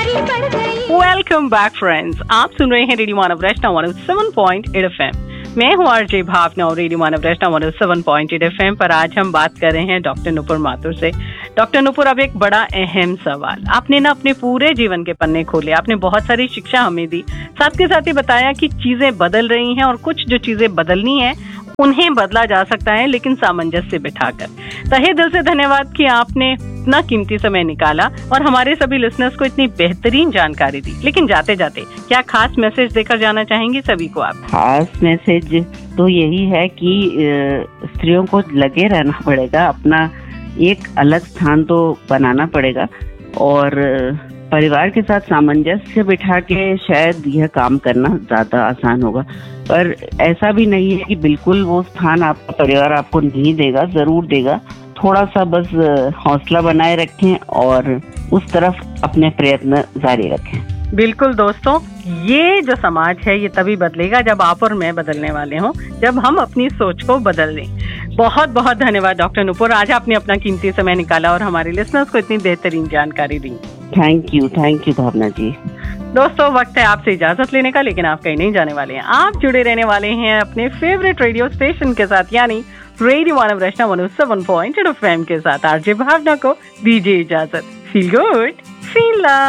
Welcome back friends, आप सुन रहे हैं रेडियो मानव रचना 107.8 FM। मैं हूँ आरजे भावना और रेडियो मानव रचना 107.8 FM पर आज हम बात कर रहे हैं डॉक्टर नुपुर माथुर से। डॉक्टर नुपुर, अब एक बड़ा अहम सवाल, आपने ना अपने पूरे जीवन के पन्ने खोले, आपने बहुत सारी शिक्षा हमें दी, साथ के साथ ही बताया कि चीजें बदल रही हैं और कुछ जो चीजें बदलनी है उन्हें बदला जा सकता है, लेकिन सामंजस्य बिठाकर। तहे दिल से धन्यवाद कि आपने इतना कीमती समय निकाला और हमारे सभी लिसनर्स को इतनी बेहतरीन जानकारी दी। लेकिन जाते जाते क्या खास मैसेज देकर जाना चाहेंगे सभी को आप? खास मैसेज तो यही है कि स्त्रियों को लगे रहना पड़ेगा, अपना एक अलग स्थान तो बनाना पड़ेगा और परिवार के साथ सामंजस्य बिठा के शायद यह काम करना ज्यादा आसान होगा। पर ऐसा भी नहीं है कि बिल्कुल वो स्थान आपका परिवार आपको नहीं देगा, जरूर देगा। थोड़ा सा बस हौसला बनाए रखें और उस तरफ अपने प्रयत्न जारी रखें। बिल्कुल दोस्तों, ये जो समाज है ये तभी बदलेगा जब आप और मैं बदलने वाले हों, जब हम अपनी सोच को बदल लें। बहुत बहुत धन्यवाद डॉक्टर नुपुर, आज आपने अपना कीमती समय निकाला और हमारे लिसनर्स को इतनी बेहतरीन जानकारी दी। थैंक यू भावना जी। दोस्तों, वक्त है आपसे इजाजत लेने का, लेकिन आप कहीं नहीं जाने वाले हैं। आप जुड़े रहने वाले हैं अपने फेवरेट रेडियो स्टेशन के साथ, यानी रेडियो मानव रचना 107.8 FM के साथ। आरजे भावना को दीजिए इजाजत। Feel good, feel love.